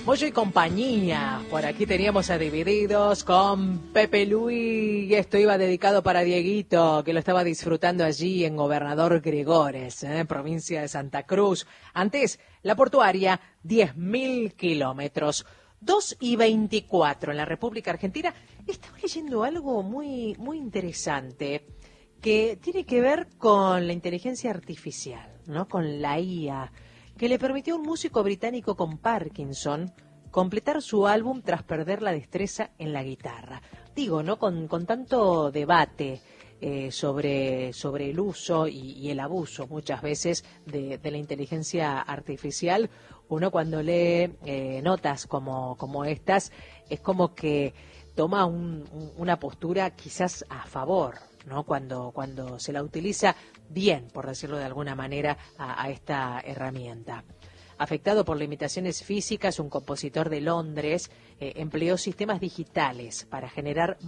Moyo y compañía. Por aquí teníamos a Divididos con Pepe Luis. Esto iba dedicado para Dieguito, que lo estaba disfrutando allí en Gobernador Gregores, provincia de Santa Cruz. Antes, la portuaria, 10.000 kilómetros. 2:24 en la República Argentina. Estaba leyendo algo muy interesante que tiene que ver con la inteligencia artificial, ¿no? Con la IA, que le permitió a un músico británico con Parkinson completar su álbum tras perder la destreza en la guitarra. Digo, ¿no? Con tanto debate sobre el uso y el abuso muchas veces de la inteligencia artificial, uno cuando lee notas como estas, es como que toma una postura quizás a favor, ¿no? Cuando se la utiliza bien, por decirlo de alguna manera, a esta herramienta. Afectado por limitaciones físicas, un compositor de Londres empleó sistemas digitales para generar